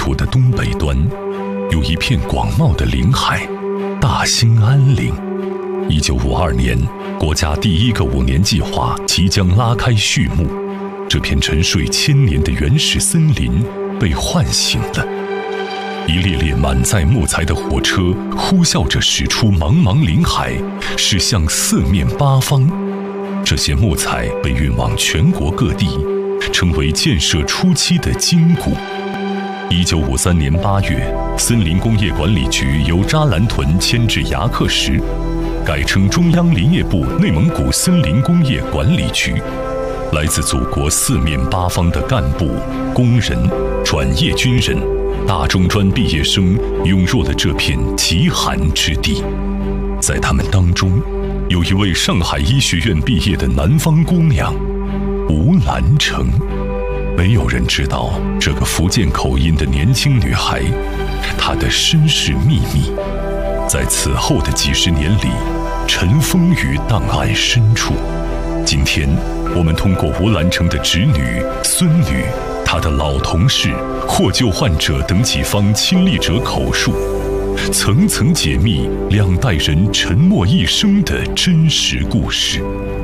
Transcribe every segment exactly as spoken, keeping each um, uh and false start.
府的东北端，有一片广袤的林海，大兴安岭。一九五二年，国家第一个五年计划即将拉开序幕，这片沉睡千年的原始森林被唤醒了。一列列满载木材的火车呼啸着驶出茫茫林海，驶向四面八方。这些木材被运往全国各地，成为建设初期的筋骨。一九五三年八月，森林工业管理局由扎兰屯迁至牙克石，改称中央林业部内蒙古森林工业管理局。来自祖国四面八方的干部、工人、转业军人、大中专毕业生涌入了这片极寒之地。在他们当中，有一位上海医学院毕业的南方姑娘吴兰成。没有人知道这个福建口音的年轻女孩，她的身世秘密，在此后的几十年里尘封于档案深处。今天我们通过吴兰成的侄女、孙女、她的老同事、获救患者等几方亲历者口述，层层解密两代人沉默一生的真实故事。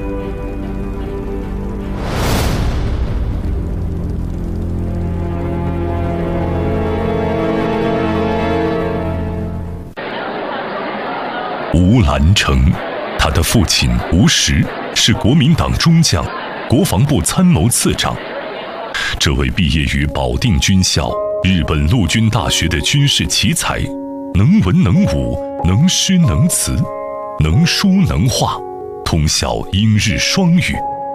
吴兰成，他的父亲吴石是国民党中将，国防部参谋次长。这位毕业于保定军校、日本陆军大学的军事奇才，能文能武，能诗能词，能书能画，通晓英日双语。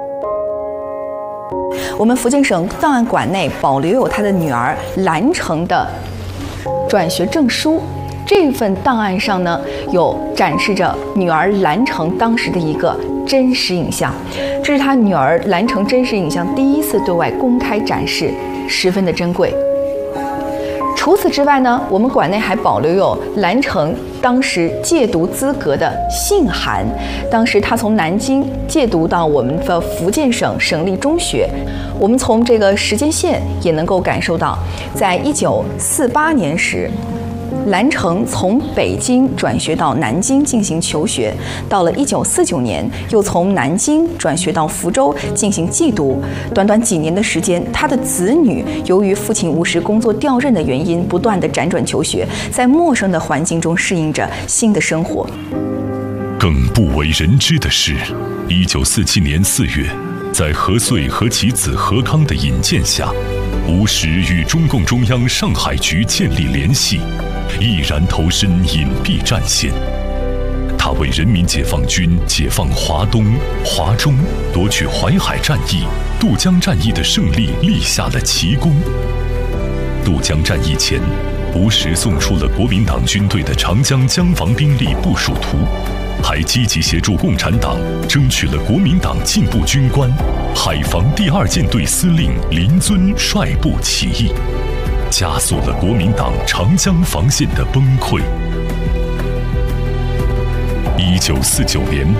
我们福建省档案馆内保留有他的女儿兰成的转学证书。这份档案上呢，有展示着女儿兰成当时的一个真实影像，这是她女儿兰成真实影像第一次对外公开展示，十分的珍贵。除此之外呢，我们馆内还保留有兰成当时借读资格的信函，当时她从南京借读到我们的福建省省立中学。我们从这个时间线也能够感受到，在一九四八年时，兰成从北京转学到南京进行求学，到了一九四九年，又从南京转学到福州进行寄读。短短几年的时间，他的子女由于父亲吴石工作调任的原因，不断的辗转求学，在陌生的环境中适应着新的生活。 更不为人知的是，一九四七年四月，在何遂和其子何康的引荐下，吴石与中共中央上海局建立联系，毅然投身隐蔽战线。他为人民解放军解放华东、华中，夺取淮海战役、渡江战役的胜利立下了奇功。渡江战役前，吴石送出了国民党军队的长江江防兵力部署图，还积极协助共产党争取了国民党进步军官、海防第二舰队司令林遵率部起义，加速了国民党长江防线的崩溃。一九四九年